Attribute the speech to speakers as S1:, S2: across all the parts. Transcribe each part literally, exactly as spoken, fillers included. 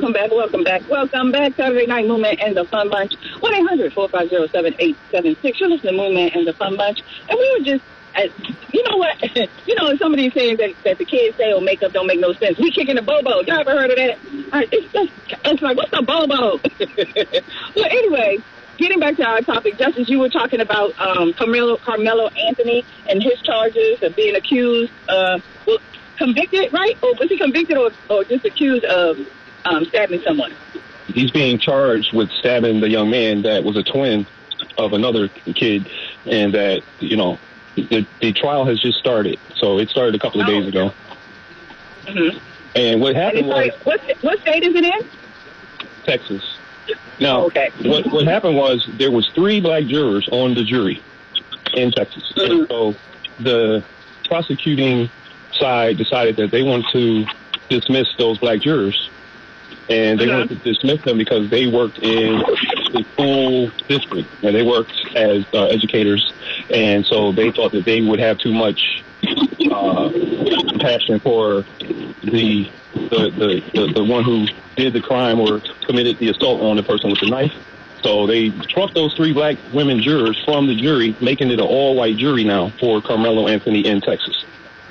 S1: Welcome back, welcome back, welcome back. Saturday Night Movement and the Fun Bunch. one eight hundred four five zero seven eight seven six. You're listening to Movement and the Fun Bunch. And we were just, uh, you know what? you know, some of these things that, that the kids say, oh, makeup don't make no sense. We kicking the bobo. Y'all ever heard of that? Right, it's, just, it's like, what's the bobo? Well, anyway, getting back to our topic, Justice, you were talking about um, Carmelo, Carmelo Anthony and his charges of being accused, uh, well, convicted, right? Or was he convicted or, or just accused of um, stabbing someone?
S2: He's being charged with stabbing the young man that was a twin of another kid, and that, you know, the, the trial has just started. So it started a couple of oh. days ago.
S1: Mm-hmm.
S2: And what happened
S1: and
S2: was...
S1: What, what state is it in?
S2: Texas. Now,
S1: okay.
S2: what, what happened was there was three black jurors on the jury in Texas. Mm-hmm. And so the prosecuting side decided that they wanted to dismiss those black jurors, and they uh-huh. wanted to dismiss them because they worked in the school district and they worked as uh, educators, and so they thought that they would have too much uh, compassion for the the, the the the one who did the crime or committed the assault on the person with the knife. So they struck those three black women jurors from the jury, making it an all-white jury now for Carmelo Anthony in Texas.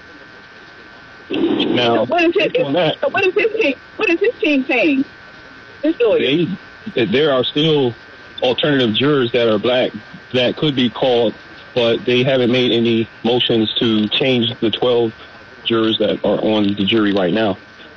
S2: Now,
S1: what is, his,
S2: that,
S1: what is his team? What is his team saying? His lawyer.
S2: They, there are still alternative jurors that are black that could be called, but they haven't made any motions to change the twelve jurors that are on the jury right now.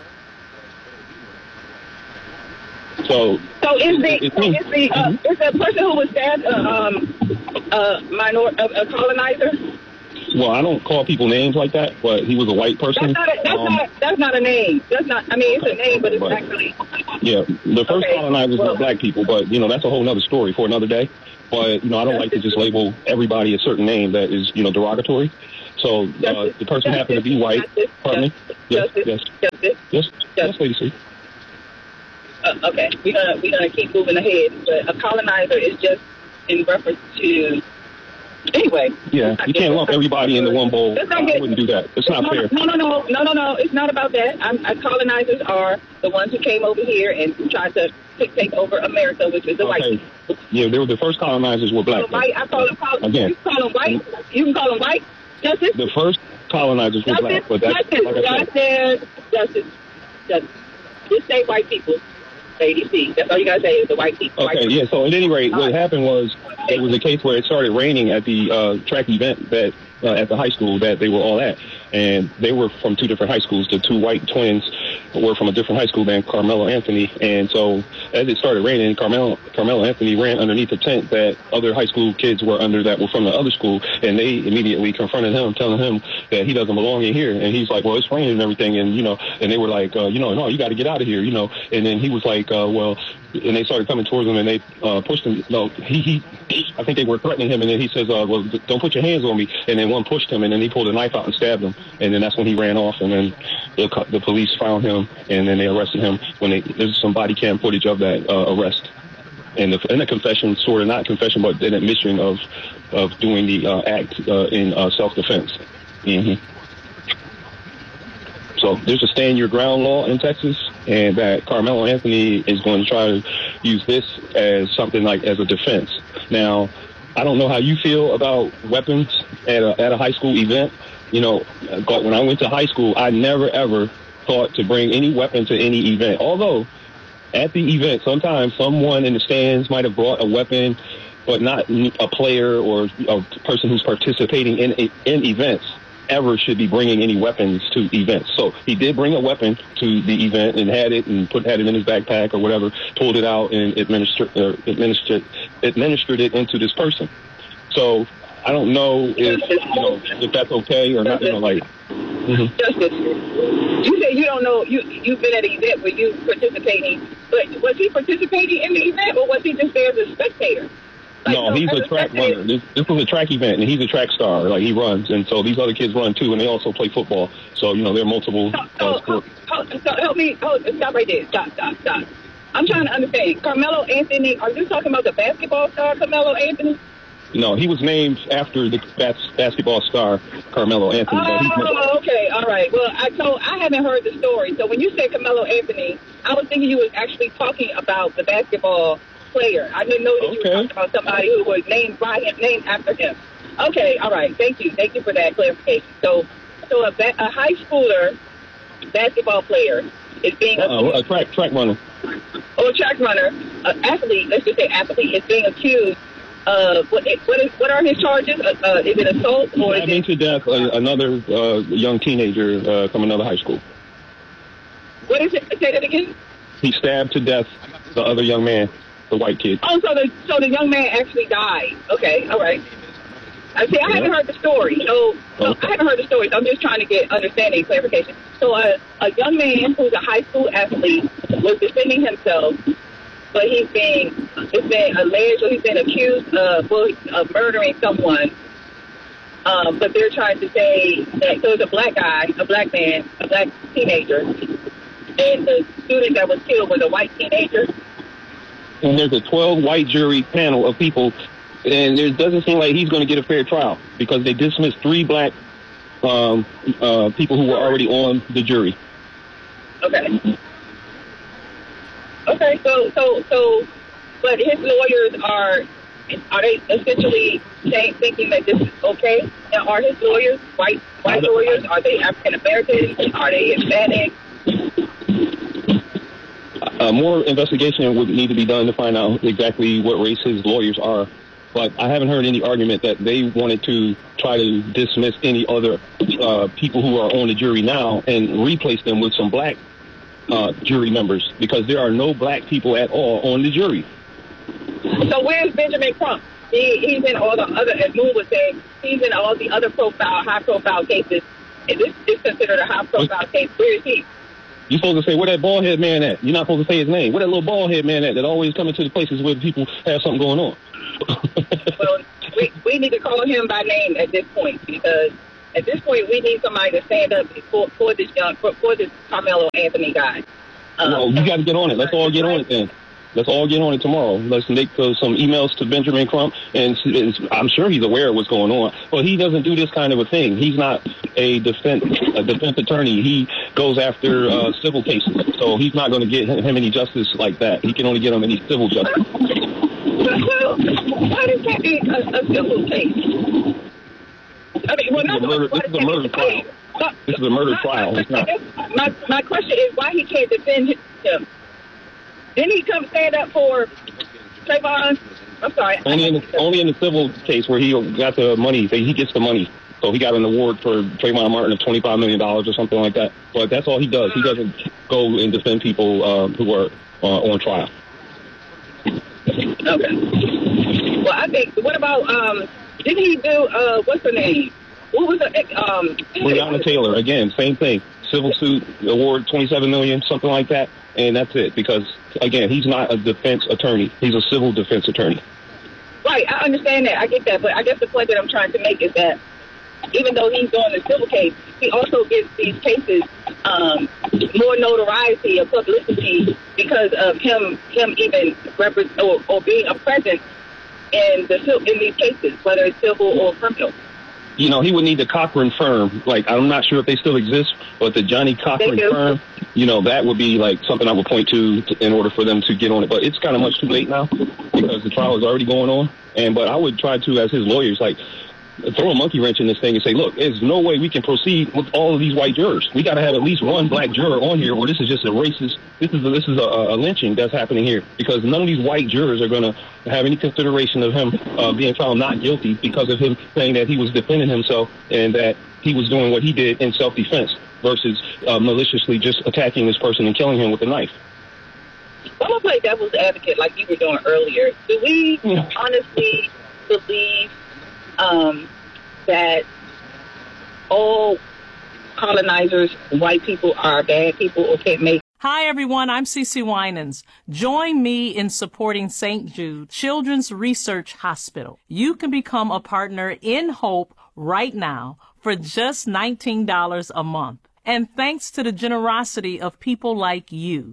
S2: So,
S1: so is the so is the uh, mm-hmm. is the person who was stabbed uh, um, uh, minor a, a colonizer?
S2: Well, I don't call people names like that, but he was a white person.
S1: That's not a, that's, um, not, that's not a name. That's not. I mean, it's a name, but it's but, actually.
S2: Yeah, the first okay. colonizers well, were black people, but you know that's a whole other story for another day. But you know, I don't like to just label everybody a certain name that is, you know, derogatory. So uh, justice, the person justice, happened to be white. Justice, Pardon me. Yes,
S1: justice,
S2: yes,
S1: justice,
S2: yes, yes, Lady C.
S1: Uh, okay, we're gonna we're gonna keep moving ahead. But a colonizer is just in reference to. Anyway.
S2: Yeah, you can't lump everybody into one bowl. I wouldn't do that. It's not
S1: no,
S2: fair.
S1: No, no, no, no, no, no. It's not about that. I'm, uh, colonizers are the ones who came over here and tried to take, take over America, which is the
S2: okay.
S1: white people.
S2: Yeah, they were the first colonizers were black.
S1: White. I call them. Call, Again. You call them white. You can call them white. Justice.
S2: The first colonizers were
S1: justice,
S2: black, but that's
S1: justice,
S2: like I
S1: said. Justice, justice, justice. Just say white people. Lady C. That's all you gotta say is the white people.
S2: Okay,
S1: white
S2: yeah, so at any rate, what happened was it was a case where it started raining at the uh, track event that uh, at the high school that they were all at. And they were from two different high schools. The two white twins were from a different high school than Carmelo Anthony. And so as it started raining, Carmelo, Carmelo Anthony ran underneath the tent that other high school kids were under that were from the other school. And they immediately confronted him, telling him that he doesn't belong in here. And he's like, well, it's raining and everything. And, you know, and they were like, uh, you know, no, you got to get out of here, you know. And then he was like, uh, well, and they started coming towards him and they uh, pushed him. No, he, he, I think they were threatening him. And then he says, uh, well, don't put your hands on me. And then one pushed him and then he pulled a knife out and stabbed him. And then that's when he ran off, and then the, the police found him, and then they arrested him. When they, there's some body cam footage of that uh, arrest, and the, and a confession, sort of not confession, but an admission of of doing the uh, act uh, in uh, self-defense. Mm-hmm. So there's a stand your ground law in Texas, and that Carmelo Anthony is going to try to use this as something like as a defense. Now, I don't know how you feel about weapons at a, at a high school event. You know, but when I went to high school, I never, ever thought to bring any weapon to any event. Although, at the event, sometimes someone in the stands might have brought a weapon, but not a player or a person who's participating in in events ever should be bringing any weapons to events. So he did bring a weapon to the event and had it and put had it in his backpack or whatever, pulled it out and administered uh, administered administered it into this person. So I don't know if you know if that's okay or not. You know, like mm-hmm.
S1: Justice. You say you don't know. You you've been at an event where you participating, but was he participating in the event or was he just there as a spectator? Like,
S2: no, he's a track runner. This, this was a track event, and he's a track star. Like, he runs, and so these other kids run, too, and they also play football. So, you know, they're multiple
S1: so,
S2: uh,
S1: so,
S2: sports.
S1: Hold, so help me. Hold, stop right there. Stop, stop, stop. I'm trying to understand. Carmelo Anthony, are you talking about the basketball star Carmelo Anthony?
S2: No, he was named after the bas- basketball star Carmelo Anthony.
S1: Oh, okay, all right. Well, I so I haven't heard the story. So when you said Carmelo Anthony, I was thinking you was actually talking about the basketball player. I didn't know that you
S2: Okay.
S1: were talking about somebody who was named by him, named after him. Okay, all right. Thank you, thank you for that clarification. So, so a, ba- a high schooler basketball player is being
S2: Uh,
S1: accused,
S2: a track track runner.
S1: or a track runner, an athlete. Let's just say athlete is being accused. Uh, what, what is what are his charges? Uh, uh, is it assault or is
S2: Stabbing
S1: it
S2: to death uh, another uh, young teenager uh, from another high school.
S1: what is it? Say that again.
S2: He stabbed to death the other young man, the white kid.
S1: Oh, so the so the young man actually died. Okay, all right. I see. I haven't heard the story, so, so
S2: Okay.
S1: I haven't heard the story. So I'm just trying to get understanding, clarification. So a a young man who's a high school athlete was defending himself, but he's being it's been alleged or he's been accused of, well, of murdering someone. Um, but they're trying to say that so it's a black guy, a black man, a black teenager, and the student that was killed was a white teenager.
S2: And there's a twelve white jury panel of people, and it doesn't seem like he's going to get a fair trial because they dismissed three black um, uh, people who were already on the jury.
S1: Okay. Okay. So so so, but his lawyers are are they essentially saying, thinking that this is okay? And are his lawyers white white lawyers? Are they African American? Are they Hispanic?
S2: Uh, more investigation would need to be done to find out exactly what race his lawyers are. But I haven't heard any argument that they wanted to try to dismiss any other uh, people who are on the jury now and replace them with some black uh, jury members, because there are no black people at all on the jury.
S1: So where's Benjamin Crump? He, he's in all the other, as Moon was saying, he's in all the other profile, high-profile cases. And this is considered a high-profile case. Where is he?
S2: You're supposed to say, where that bald head man at? You're not supposed to say his name. Where that little bald head man at that always coming to the places where people have something going on?
S1: Well, we, we need to call him by name at this point, because at this point we need somebody to stand up for, for this young, for, for this Carmelo Anthony guy. Um,
S2: Well, you got to get on it. Let's all get on it then. Let's all get on it tomorrow. Let's make uh, some emails to Benjamin Crump, and, and I'm sure he's aware of what's going on. But he doesn't do this kind of a thing. He's not a defense a defense attorney. He goes after uh, civil cases, so he's not going to get him any justice like that. He can only get him any civil justice.
S1: Well, why does that be a, a civil case? I mean, well,
S2: This is a murder-
S1: why
S2: this is
S1: does
S2: a
S1: that
S2: murder
S1: be-
S2: trial.
S1: No,
S2: This is a murder
S1: my-
S2: trial.
S1: My,
S2: It's not.
S1: my, my question is why he can't defend him. Didn't he come stand up for Trayvon? I'm sorry.
S2: Only in the, only in the civil case where he got the money, he gets the money. So he got an award for Trayvon Martin of twenty-five million dollars or something like that. But that's all he does. He doesn't go and defend people uh, who are uh, on trial.
S1: Okay. Well, I think, what about, um, didn't he do, uh, what's her name? What was the, um...
S2: Breonna Taylor, again, same thing. Civil suit, award twenty-seven million dollars, something like that. And that's it. Because, again, he's not a defense attorney. He's a civil defense attorney.
S1: Right, I understand that. I get that. But I guess the point that I'm trying to make is that even though he's doing the civil case, he also gives these cases um, more notoriety or publicity because of him him even represent or, or being a presence in the in these cases, whether it's civil or criminal.
S2: You know, he would need the Cochran firm. Like, I'm not sure if they still exist, but the Johnny Cochran firm, you know, that would be like something I would point to, to in order for them to get on it. But it's kind of much too late now because the trial is already going on. And but I would try to, as his lawyers, like, throw a monkey wrench in this thing and say, look, there's no way we can proceed with all of these white jurors. We got to have at least one black juror on here, or this is just a racist. This is a, this is a, a lynching that's happening here, because none of these white jurors are going to have any consideration of him uh, being found not guilty because of him saying that he was defending himself and that he was doing what he did in self-defense versus uh, maliciously just attacking this person and killing him with a knife.
S1: I'm going to play devil's advocate like you were doing earlier. Do we
S2: Yeah.
S1: honestly believe um, that all colonizers, white people, are bad people or can't make?
S3: Hi, everyone. I'm Cece Winans. Join me in supporting Saint Jude Children's Research Hospital. You can become a partner in Hope right now for just nineteen dollars a month. And thanks to the generosity of people like you,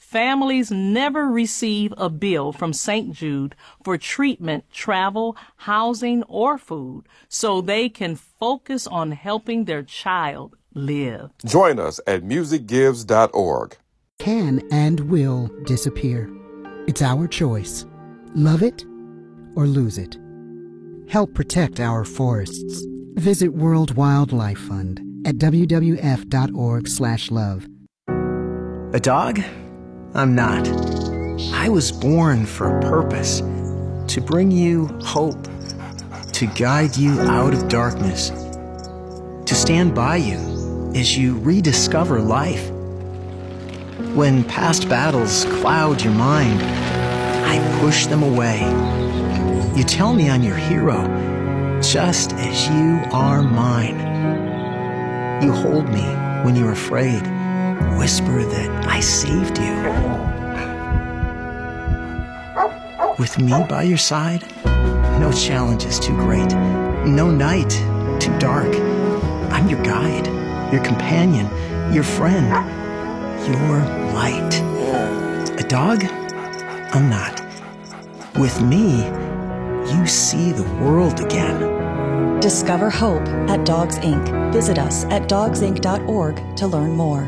S3: families never receive a bill from Saint Jude for treatment, travel, housing, or food, so they can focus on helping their child live.
S4: Join us at music gives dot org.
S5: Can and will disappear. It's our choice. Love it or lose it. Help protect our forests. Visit World Wildlife Fund at w w f dot org slash love.
S6: A dog? I'm not. I was born for a purpose. To bring you hope. To guide you out of darkness. To stand by you as you rediscover life. When past battles cloud your mind, I push them away. You tell me I'm your hero, just as you are mine. You hold me when you're afraid, whisper that I saved you. With me by your side, no challenge is too great, no night too dark. I'm your guide, your companion, your friend, your light. A dog? I'm not. With me, you see the world again.
S7: Discover hope at Dogs Incorporated. Visit us at dogs inc dot org to learn more.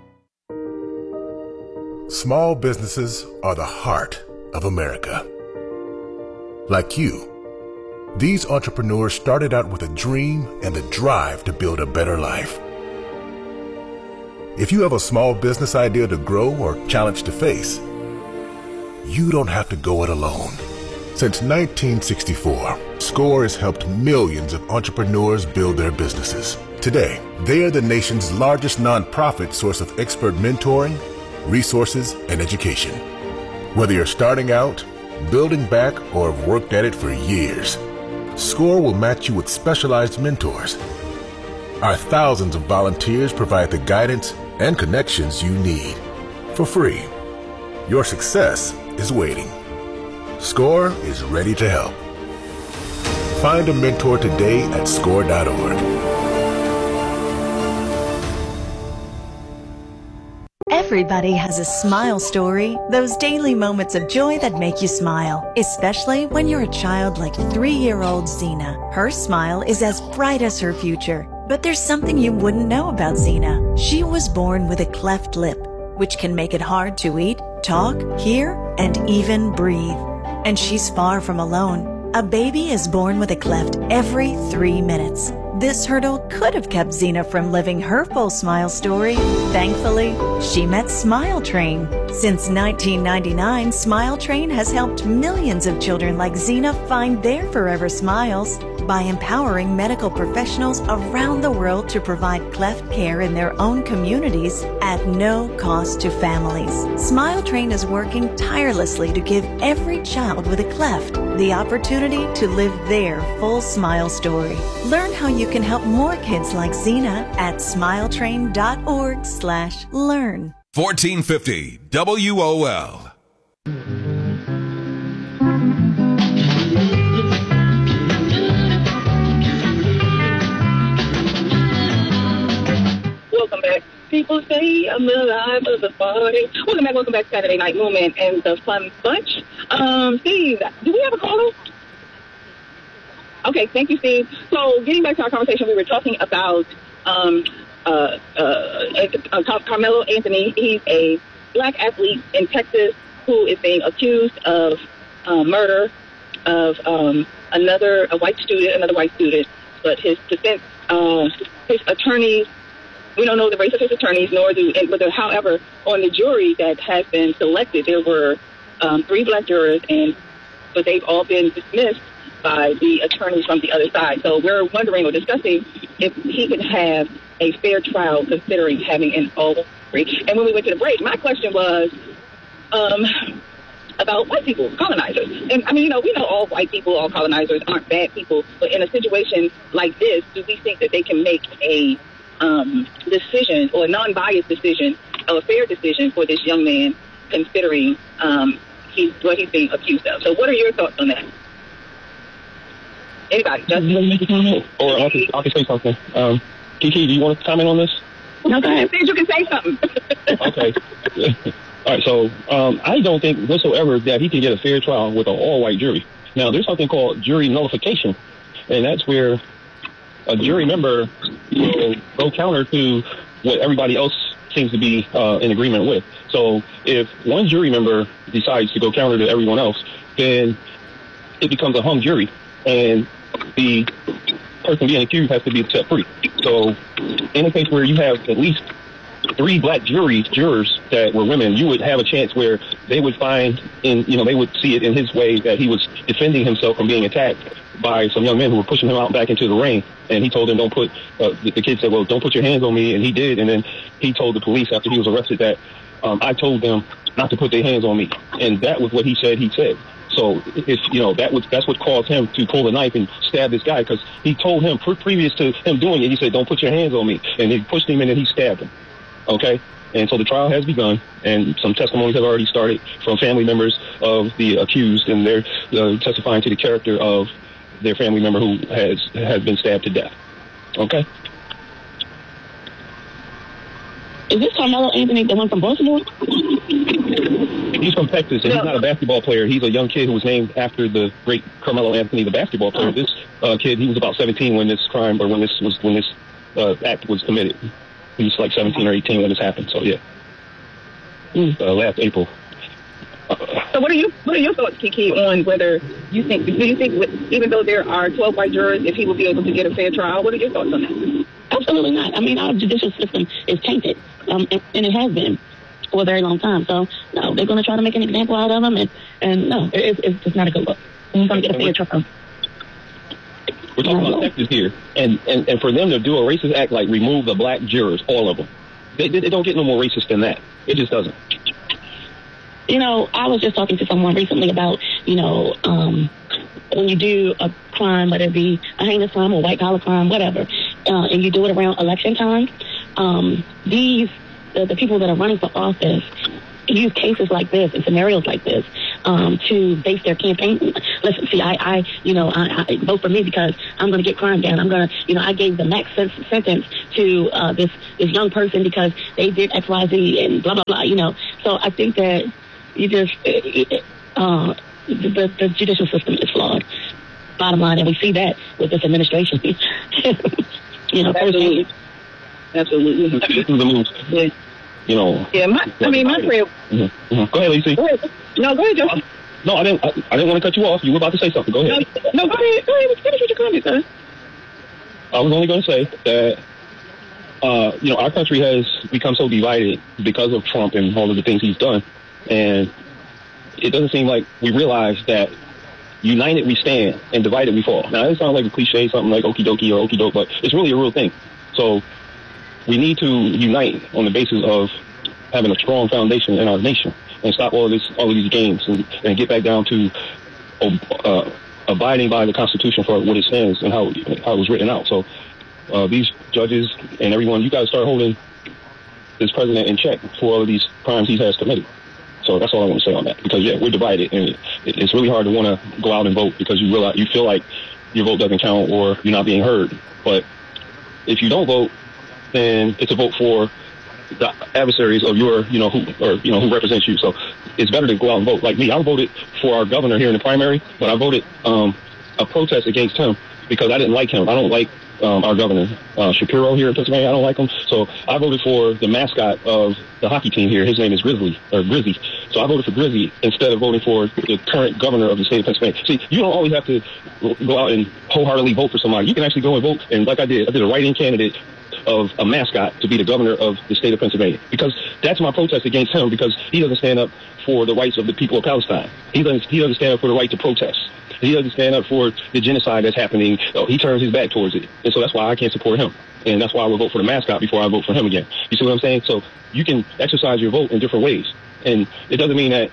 S8: Small businesses are the heart of America. Like you, these entrepreneurs started out with a dream and the drive to build a better life. If you have a small business idea to grow or challenge to face, you don't have to go it alone. Since nineteen sixty-four, SCORE has helped millions of entrepreneurs build their businesses. Today, they are the nation's largest nonprofit source of expert mentoring, resources, and education. Whether you're starting out, building back, or have worked at it for years, SCORE will match you with specialized mentors. Our thousands of volunteers provide the guidance and connections you need for free. Your success is waiting. SCORE is ready to help. Find a mentor today at score dot org.
S9: Everybody has a smile story, those daily moments of joy that make you smile, especially when you're a child like three-year-old Xena. Her smile is as bright as her future, but there's something you wouldn't know about Xena. She was born with a cleft lip, which can make it hard to eat, talk, hear, and even breathe. And she's far from alone. A baby is born with a cleft every three minutes. This hurdle could have kept Xena from living her full smile story. Thankfully, she met Smile Train. Since nineteen ninety-nine, Smile Train has helped millions of children like Xena find their forever smiles by empowering medical professionals around the world to provide cleft care in their own communities at no cost to families. Smile Train is working tirelessly to give every child with a cleft the opportunity to live their full smile story. Learn how you can help more kids like Xena at smile train dot org slash learn.
S10: fourteen fifty W O L.
S1: Welcome back. People say I'm the live of the party. Welcome back, welcome back, Saturday Night Movement and the Fun Bunch. Um, Steve, do we have a caller? Okay, thank you, Steve. So getting back to our conversation, we were talking about um, uh, uh, uh, Carmelo Anthony. He's a black athlete in Texas who is being accused of uh, murder of um, another a white student, another white student. But his defense, uh, his attorneys, we don't know the race of his attorneys, nor do, whether, however, on the jury that has been selected, there were um, three black jurors, and but they've all been dismissed by the attorneys from the other side. So we're wondering or discussing if he can have a fair trial considering having an all three. And when we went to the break, my question was um, about white people, colonizers. And I mean, you know, we know all white people, all colonizers aren't bad people, but in a situation like this, do we think that they can make a um, decision or a non-biased decision, or a fair decision for this young man considering um, he's, what he's being accused of? So what are your thoughts on that? Anybody? Just
S2: make a comment? Or I can, I can say something. Um, Kiki, do you want to comment on this?
S1: No, go ahead. You can say something.
S2: Okay. All right, so um, I don't think whatsoever that he can get a fair trial with an all-white jury. Now, there's something called jury nullification, and that's where a jury member will go counter to what everybody else seems to be uh, in agreement with. So if one jury member decides to go counter to everyone else, then it becomes a hung jury, and the person being accused has to be set free. So in a case where you have at least three black jury jurors that were women, you would have a chance where they would find in, you know, they would see it in his way that he was defending himself from being attacked by some young men who were pushing him out back into the rain. And he told them, don't put, uh, the, the kid said, well, don't put your hands on me. And he did. And then he told the police after he was arrested that um, I told them not to put their hands on me. And that was what he said he said. So if, you know, that was, that's what caused him to pull the knife and stab this guy, because he told him pre- previous to him doing it, he said, don't put your hands on me. And he pushed him and then he stabbed him. Okay, and so the trial has begun, and some testimonies have already started from family members of the accused, and they're uh, testifying to the character of their family member who has has been stabbed to death. Okay.
S11: Is this Carmelo Anthony, the one from Baltimore?
S2: He's from Texas, and he's not a basketball player. He's a young kid who was named after the great Carmelo Anthony, the basketball player. Oh. This uh, kid, he was about seventeen when this crime, or when this was when this uh, act was committed. He was like seventeen or eighteen when this happened. So yeah, mm. uh, last April.
S1: Uh, so what are you what are your thoughts, Kiki, on whether you think do you think with, even though there are twelve white jurors, if he will be able to get a fair trial? What are your thoughts on that?
S11: Absolutely not. I mean, our judicial system is tainted, um, and, and it has been for a very long time. So no, they're going to try to make an example out of him, and and no, it, it's just not a good look. He's going to get a fair trial.
S2: We're talking about Texas here, and, and, and for them to do a racist act like remove the black jurors, all of them, they, they don't get no more racist than that. It just doesn't.
S11: You know, I was just talking to someone recently about, you know, um, when you do a crime, whether it be a heinous crime or white collar crime, whatever, uh, and you do it around election time, um, these the, the people that are running for office use cases like this and scenarios like this um, to base their campaign. Listen, see, I, I you know, I, I vote for me because I'm going to get crime down. I'm going to, you know, I gave the max sentence to uh, this this young person because they did X, Y, Z, and blah blah blah. You know, so I think that you just uh, the, the judicial system is flawed. Bottom line, and we see that with this administration. you know,
S1: absolutely, absolutely.
S2: This is the move.
S1: Yeah.
S2: You know.
S1: Yeah, my, I mean, my prayer.
S2: Mm-hmm. Mm-hmm. Go ahead, Lacey.
S1: Go ahead. No, go ahead, Joe.
S2: No, I didn't. I, I didn't want to cut you off. You were about to say something. Go ahead.
S1: No, no go ahead. Go ahead. Finish with your comments, sir.
S2: I was only going to say that, uh, you know, our country has become so divided because of Trump and all of the things he's done, and it doesn't seem like we realize that united we stand and divided we fall. Now, it sounds like a cliche, something like okie dokie or okie doke, but it's really a real thing. So we need to unite on the basis of having a strong foundation in our nation and stop all of this, all of these games, and, and get back down to uh, abiding by the Constitution for what it stands and how how it was written out. So uh, these judges and everyone, you got to start holding this president in check for all of these crimes he has committed. So that's all I want to say on that. Because yeah, we're divided, and it, it's really hard to want to go out and vote because you realize you feel like your vote doesn't count or you're not being heard. But if you don't vote, then it's a vote for the adversaries of your, you know, who or you know who represents you. So it's better to go out and vote. Like me, I voted for our governor here in the primary, but I voted um, a protest against him because I didn't like him. I don't like um, our governor uh, Shapiro here in Pennsylvania. I don't like him. So I voted for the mascot of the hockey team here. His name is Grizzly or Grizzy. So I voted for Grizzy instead of voting for the current governor of the state of Pennsylvania. See, you don't always have to go out and wholeheartedly vote for somebody. You can actually go and vote, and like I did, I did a write-in candidate of a mascot to be the governor of the state of Pennsylvania, because that's my protest against him, because he doesn't stand up for the rights of the people of Palestine. He doesn't, he doesn't stand up for the right to protest. He doesn't stand up for the genocide that's happening. Oh, he turns his back towards it. And so that's why I can't support him. And that's why I will vote for the mascot before I vote for him again. You see what I'm saying? So you can exercise your vote in different ways. And it doesn't mean that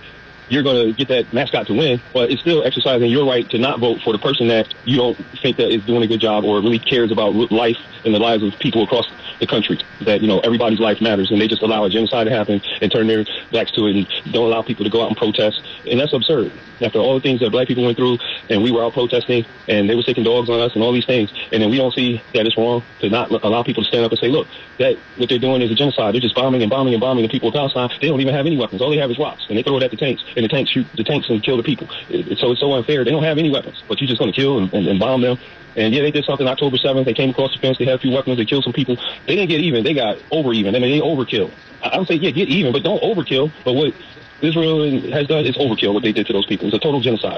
S2: you're going to get that mascot to win, but it's still exercising your right to not vote for the person that you don't think that is doing a good job or really cares about life and the lives of people across the country, that, you know, everybody's life matters, and they just allow a genocide to happen and turn their backs to it and don't allow people to go out and protest. And that's absurd. After all the things that black people went through, and we were out protesting, and they were taking dogs on us and all these things, and then we don't see that it's wrong to not allow people to stand up and say, look, that what they're doing is a genocide. They're just bombing and bombing and bombing the people of Palestine. They don't even have any weapons. All they have is rocks, and they throw it at the tanks, and the tanks shoot the tanks and kill the people. It, so it's so unfair. They don't have any weapons, but you're just going to kill and, and, and bomb them. And yeah, they did something October seventh. They came across the fence. They had a few weapons. They killed some people. They didn't get even. They got over even. I mean, they overkill. I, I would say, yeah, get even, but don't overkill. But what Israel has done is overkill, what they did to those people. It's a total genocide.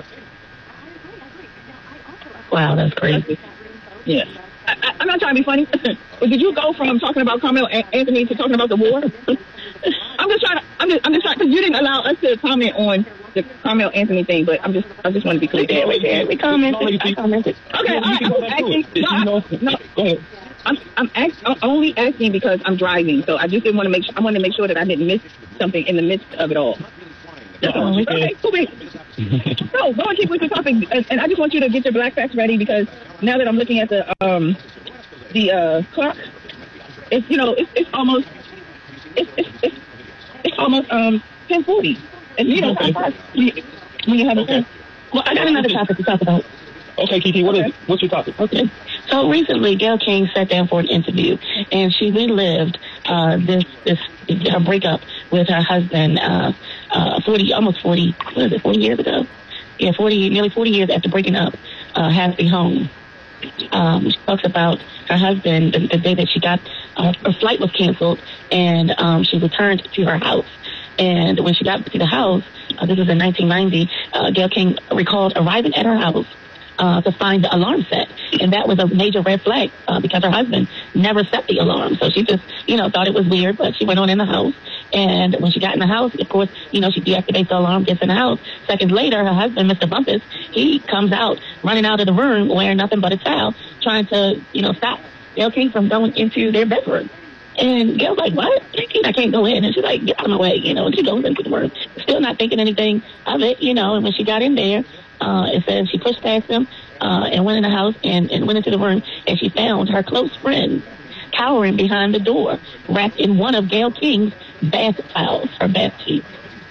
S11: Wow, that's crazy.
S1: Yeah. I, I, I'm not trying to be funny, but did you go from talking about Carmelo Anthony to talking about the war? I'm just trying to, I'm just, I'm just trying, because you didn't allow us to comment on the Carmelo Anthony thing, but I'm just, I just want to be clear.
S11: We did, we did, we commented, I commented.
S1: Okay, all right, I was asking, no, no, go ahead. I'm, I'm, ask, I'm only asking because I'm driving, so I just didn't want to make sure, I wanted to make sure that I didn't miss something in the midst of it all. That's all.
S2: Oh,
S1: okay, cool. So, go and keep with the topic, and, and I just want you to get your black facts ready, because now that I'm looking at the um the uh, clock, it's, you know, it's, it's almost it's it's it's, it's almost um ten forty, and you know,
S2: okay.
S1: when you have a
S2: okay.
S11: Well, I got another topic to talk about.
S2: Okay, Kiki, what okay. is what's your topic?
S11: Okay. So recently, Gayle King sat down for an interview, and she relived uh, this this her breakup with her husband uh, uh, forty, almost forty, what is it, forty years ago? Yeah, forty, nearly forty years after breaking up, uh, Happy Home. Um, she talks about her husband the, the day that she got uh, her flight was canceled, and um, she returned to her house. And when she got to the house, uh, this was in nineteen ninety, uh, Gayle King recalled arriving at her house Uh, to find the alarm set. And that was a major red flag uh, because her husband never set the alarm. So she just, you know, thought it was weird, but she went on in the house. And when she got in the house, of course, you know, she deactivates the alarm, gets in the house. Seconds later, her husband, Mister Bumpus, he comes out, running out of the room wearing nothing but a towel, trying to, you know, stop Gayle King from going into their bedroom. And Gayle's like, what? I can't go in. And she's like, get out of my way, you know, and she goes into the room, still not thinking anything of it, you know. And when she got in there, Uh, it says she pushed past him uh, and went in the house and, and went into the room, and she found her close friend cowering behind the door, wrapped in one of Gayle King's bath towels, her bath sheets.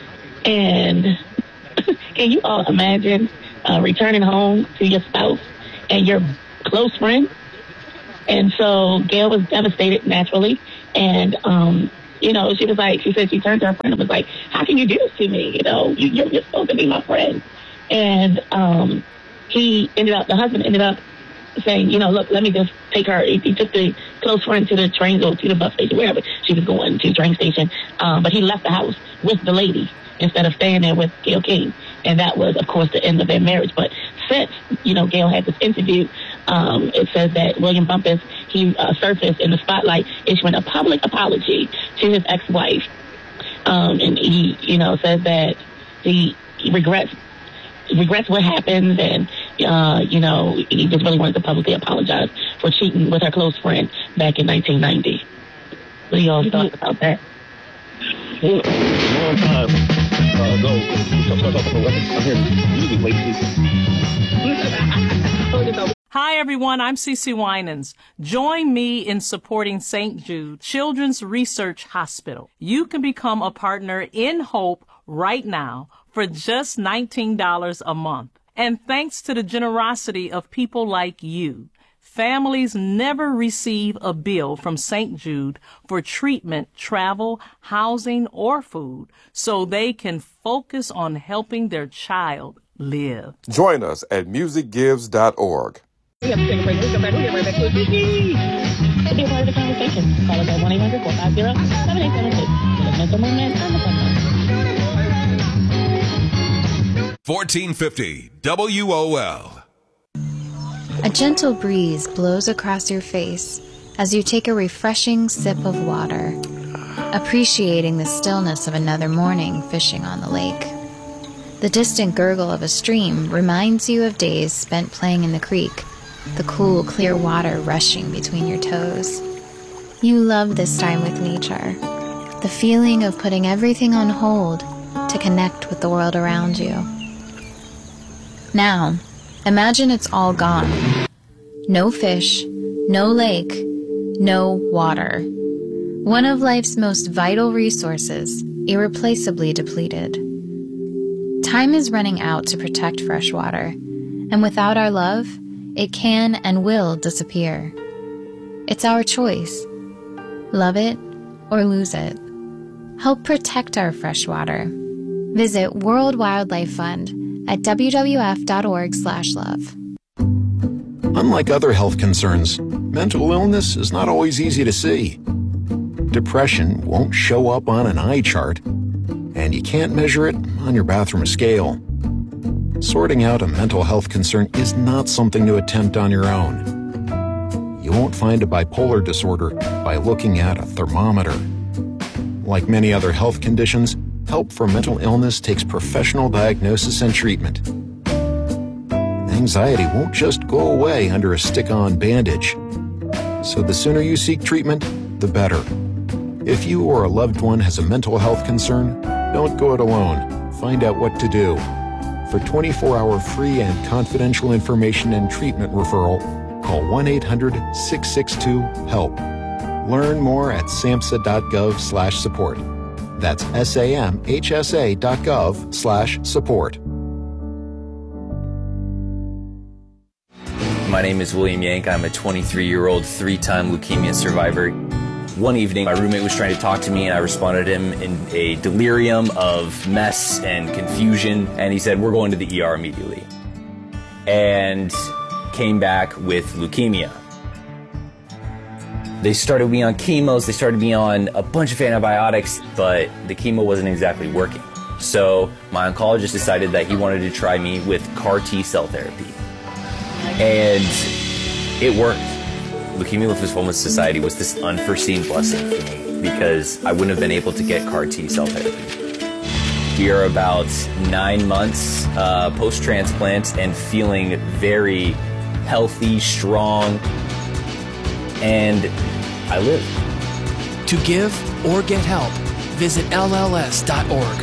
S11: And can you all imagine uh, returning home to your spouse and your close friend? And so Gayle was devastated naturally, and um, you know, she was like, she said she turned to her friend and was like, how can you do this to me? You know, you, you're, you're supposed to be my friend. And um, he ended up, the husband ended up saying, you know, look, let me just take her. He, he took the close friend to the train or to the bus station, wherever she was going, to the train station. Um, but he left the house with the lady instead of staying there with Gayle King. And that was, of course, the end of their marriage. But since, you know, Gayle had this interview, um, it says that William Bumpus, he uh, surfaced in the spotlight, issuing a public apology to his ex-wife. Um, and he, you know, says that he regrets regrets what happened, and uh, you know, he just really wanted to publicly apologize for cheating with her close friend back in nineteen ninety. What do y'all thought about that?
S2: Long time ago, I'm here music lately.
S3: Hi, everyone. I'm Cece Winans. Join me in supporting Saint Jude Children's Research Hospital. You can become a partner in Hope right now for just nineteen dollars a month. And thanks to the generosity of people like you, families never receive a bill from Saint Jude for treatment, travel, housing, or food, so they can focus on helping their child live.
S4: Join us at music gives dot org.
S1: We have to take a break. We'll come back. We'll get right back to it.
S11: To be a part of the conversation, call us at one eight hundred four five zero seven eight seven six. The mental movement and the fun.
S10: fourteen fifty W O L.
S12: A gentle breeze blows across your face as you take a refreshing sip of water, appreciating the stillness of another morning fishing on the lake. The distant gurgle of a stream reminds you of days spent playing in the creek, the cool, clear water rushing between your toes. You love this time with nature, the feeling of putting everything on hold to to connect with the world around you. Now, imagine it's all gone. No fish, no lake, no water. One of life's most vital resources, irreplaceably depleted. Time is running out to protect fresh water, and without our love, it can and will disappear. It's our choice. Love it or lose it. Help protect our fresh water. Visit World Wildlife Fund at w w f dot org slash love.
S13: Unlike other health concerns, mental illness is not always easy to see. Depression won't show up on an eye chart, and you can't measure it on your bathroom scale. Sorting out a mental health concern is not something to attempt on your own. You won't find a bipolar disorder by looking at a thermometer. Like many other health conditions, help for mental illness takes professional diagnosis and treatment. Anxiety won't just go away under a stick-on bandage. So the sooner you seek treatment, the better. If you or a loved one has a mental health concern, don't go it alone. Find out what to do. For twenty-four hour free and confidential information and treatment referral, call one eight hundred six six two HELP. Learn more at samhsa dot gov slash support. That's S A M H S A dot gov slash support.
S14: My name is William Yank. I'm a twenty-three-year-old three-time leukemia survivor. One evening, my roommate was trying to talk to me, and I responded to him in a delirium of mess and confusion, and he said, "We're going to the E R immediately," and came back with leukemia. They started me on chemos, they started me on a bunch of antibiotics, but the chemo wasn't exactly working. So my oncologist decided that he wanted to try me with CAR T-cell therapy. And it worked. Leukemia Lymphoma Society was this unforeseen blessing for me because I wouldn't have been able to get CAR T-cell therapy. We are about nine months uh, post-transplant and feeling very healthy, strong, and I live.
S15: To give or get help, visit L L S dot org.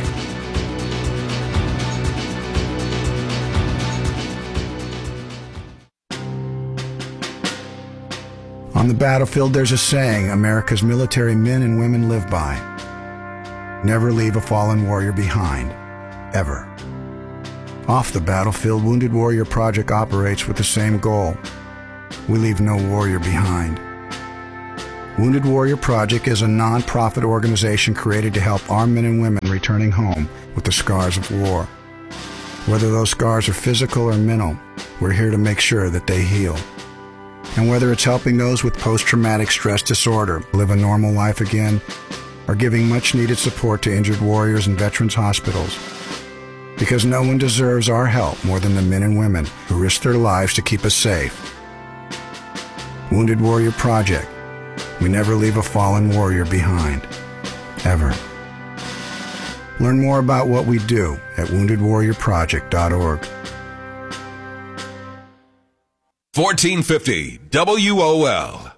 S16: On the battlefield, there's a saying America's military men and women live by. Never leave a fallen warrior behind, ever. Off the battlefield, Wounded Warrior Project operates with the same goal. We leave no warrior behind. Wounded Warrior Project is a non-profit organization created to help our men and women returning home with the scars of war. Whether those scars are physical or mental, we're here to make sure that they heal. And whether it's helping those with post-traumatic stress disorder live a normal life again, or giving much-needed support to injured warriors in veterans' hospitals. Because no one deserves our help more than the men and women who risk their lives to keep us safe. Wounded Warrior Project. We never leave a fallen warrior behind. Ever. Learn more about what we do at wounded warrior project dot org.
S10: fourteen fifty W O L